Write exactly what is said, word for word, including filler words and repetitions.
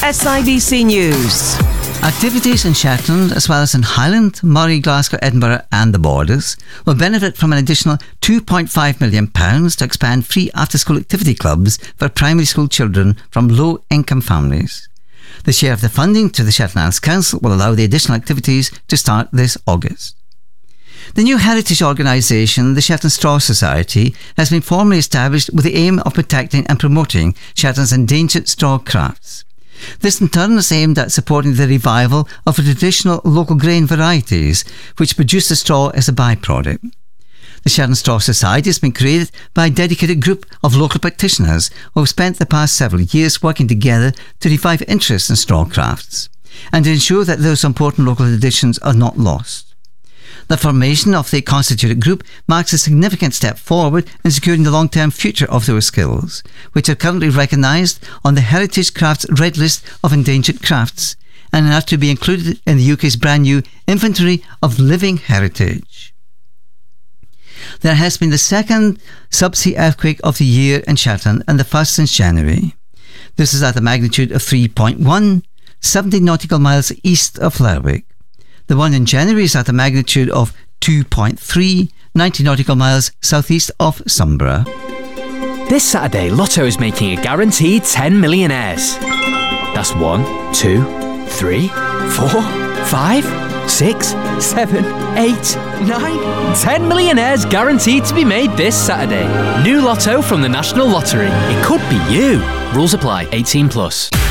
S I B C News. Activities in Shetland, as well as in Highland, Moray, Glasgow, Edinburgh and the Borders, will benefit from an additional two point five million pounds to expand free after-school activity clubs for primary school children from low-income families. The share of the funding to the Shetland Islands Council will allow the additional activities to start this August. The new heritage organisation, the Shetland Straw Society, has been formally established with the aim of protecting and promoting Shetland's endangered straw crafts. This in turn is aimed at supporting the revival of the traditional local grain varieties which produce the straw as a byproduct. The Shetland Straw Society has been created by a dedicated group of local practitioners who have spent the past several years working together to revive interest in straw crafts and to ensure that those important local traditions are not lost. The formation of the constituted group marks a significant step forward in securing the long-term future of those skills, which are currently recognised on the Heritage Crafts Red List of Endangered Crafts and are to be included in the U K's brand new Inventory of Living Heritage. There has been the second subsea earthquake of the year in Shetland and the first since January. This is at a magnitude of three point one, seventy nautical miles east of Lerwick. The one in January is at a magnitude of two point three, ninety nautical miles southeast of Sombra. This Saturday, Lotto is making a guaranteed ten millionaires. That's one, two, three, four, five, six, seven, eight, nine. ten millionaires guaranteed to be made this Saturday. New Lotto from the National Lottery. It could be you. Rules apply. eighteen plus.